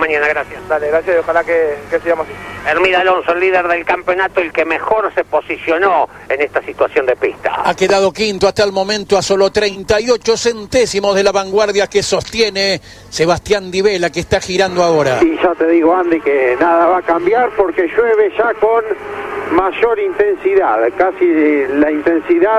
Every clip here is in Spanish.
mañana, gracias. Dale, gracias y ojalá que sigamos así. Hermida Alonso, el líder del campeonato, el que mejor se posicionó en esta situación de pista. Ha quedado quinto hasta el momento a solo 38 centésimos de la vanguardia que sostiene Sebastián Di Vela, que está girando ahora. Y ya te digo, Andy, que nada va a cambiar porque llueve ya con mayor intensidad, casi la intensidad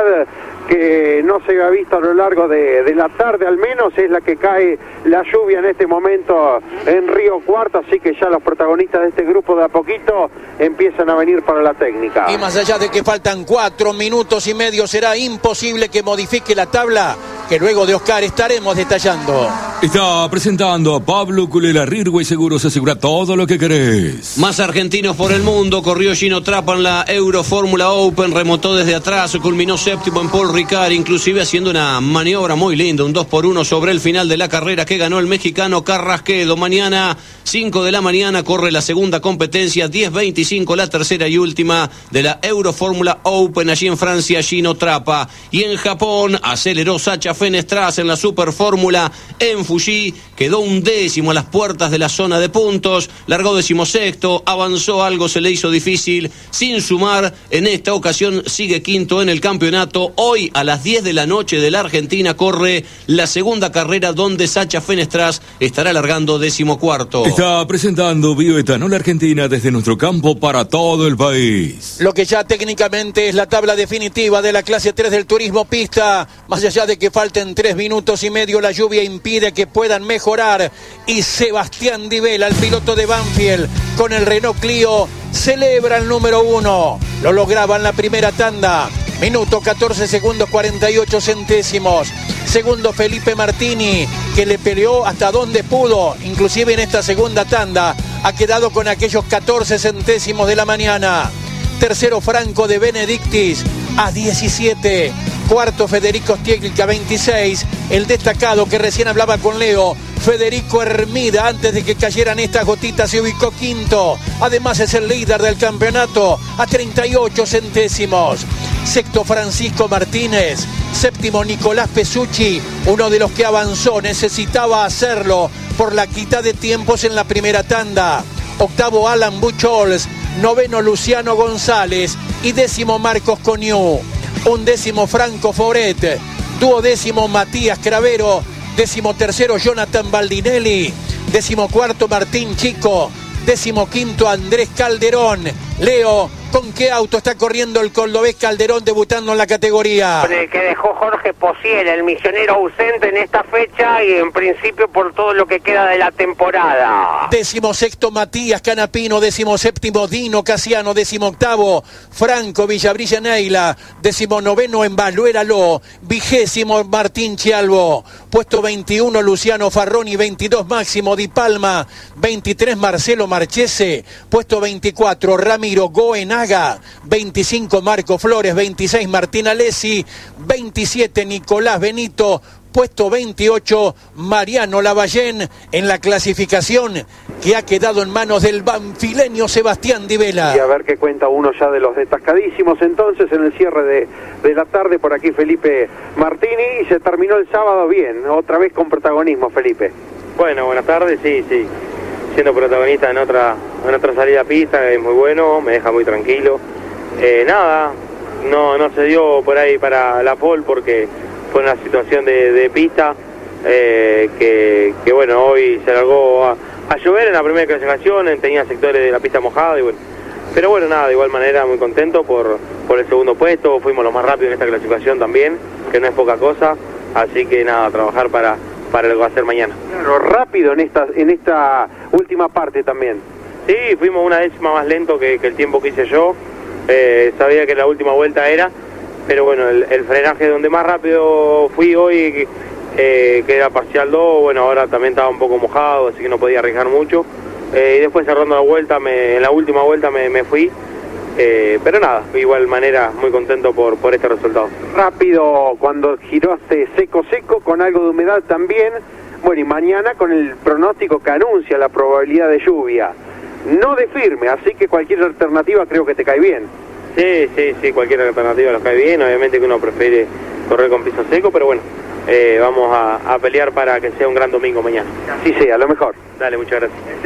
que no se había visto a lo largo de la tarde, al menos es la que cae la lluvia en este momento en Río Cuarto, así que ya los protagonistas de este grupo de a poquito empiezan a venir para la técnica. Y más allá de que faltan 4 minutos y medio, será imposible que modifique la tabla, que luego de Oscar estaremos detallando. Está presentando a Pablo Culela, Rirway Seguros, asegura todo lo que querés. Más argentinos por el mundo, corrió Gino Trappa en la Euro Fórmula Open, remontó desde atrás, culminó séptimo en Paul Ricard, inclusive haciendo una maniobra muy linda, un 2x1 sobre el final de la carrera que ganó el mexicano Carrasquedo. Mañana, 5 de la mañana, corre la segunda competencia, 10:25 la tercera y última de la Euro Fórmula Open, allí en Francia, Gino Trappa. Y en Japón, aceleró Sacha Fenestraz en la Super Fórmula en Fuji, quedó 11º a las puertas de la zona de puntos, largó 16º, avanzó algo, se le hizo difícil, sin sumar, en esta ocasión sigue quinto en el campeonato. Hoy a las 10 de la noche de la Argentina corre la segunda carrera donde Sacha Fenestraz estará largando 14º. Está presentando Bioetanol Argentina desde nuestro campo para todo el país. Lo que ya técnicamente es la tabla definitiva de la clase 3 del turismo pista, más allá de que falten 3 minutos y medio, la lluvia impide que puedan mejorar, y Sebastián Di Vela, el piloto de Banfield, con el Renault Clio, celebra el número 1, lo lograba en la primera tanda, minuto 14 segundos 48 centésimos. Segundo Felipe Martini, que le peleó hasta donde pudo, inclusive en esta segunda tanda, ha quedado con aquellos 14 centésimos de la mañana. Tercero Franco de Benedictis a 17. Cuarto Federico Stieglic a 26. El destacado que recién hablaba con Leo, Federico Hermida, antes de que cayeran estas gotitas, se ubicó quinto. Además es el líder del campeonato a 38 centésimos. Sexto Francisco Martínez. Séptimo Nicolás Pesucci, uno de los que avanzó, necesitaba hacerlo por la quita de tiempos en la primera tanda. Octavo Alan Buchholz. Noveno Luciano González y 10º Marcos Coniú. 11º Franco Foret. 12º Matías Cravero. 13º Jonathan Baldinelli. 14º Martín Chico. 15º Andrés Calderón. Leo, ¿con qué auto está corriendo el cordobés Calderón debutando en la categoría? Con el que dejó Jorge Posiel, el misionero ausente en esta fecha y en principio por todo lo que queda de la temporada. 16º Matías Canapino, 17º Dino Casiano, 18º Franco Villabrilla Neila, 19º Embaluéralo, 20º Martín Chialvo, puesto 21 Luciano Farroni, 22 Máximo Di Palma, 23 Marcelo Marchese, puesto 24 Ramiro Goenaga, 25 Marco Flores, 26 Martín Alessi, 27 Nicolás Benito, puesto 28 Mariano Lavallén, en la clasificación que ha quedado en manos del banfileño Sebastián Di Vela. Y a ver qué cuenta uno ya de los destacadísimos entonces en el cierre de la tarde. Por aquí Felipe Martini, y se terminó el sábado bien, otra vez con protagonismo, Felipe. Bueno, buenas tardes, sí, siendo protagonista en otra salida a pista, es muy bueno, me deja muy tranquilo. Nada, no se dio por ahí para la pole porque fue una situación de pista que bueno, hoy se largó a llover en la primera clasificación, tenía sectores de la pista mojada y bueno, pero bueno, nada, de igual manera muy contento por el segundo puesto, fuimos los más rápidos en esta clasificación también, que no es poca cosa, así que nada, trabajar para lo que va a ser mañana. Claro, rápido en esta última parte también. Sí, fuimos una décima más lento que el tiempo que hice yo, sabía que la última vuelta era, pero bueno, el frenaje donde más rápido fui hoy, que era parcial 2, bueno, ahora también estaba un poco mojado, así que no podía arriesgar mucho, y después cerrando la vuelta, en la última vuelta me fui, pero nada, de igual manera muy contento por este resultado. Rápido cuando giraste seco con algo de humedad también. Bueno, y mañana con el pronóstico que anuncia la probabilidad de lluvia, no de firme, así que cualquier alternativa creo que te cae bien. Sí, cualquier alternativa nos cae bien, obviamente que uno prefiere correr con piso seco, pero bueno, vamos a pelear para que sea un gran domingo mañana. Así sea, lo mejor. Dale, muchas gracias.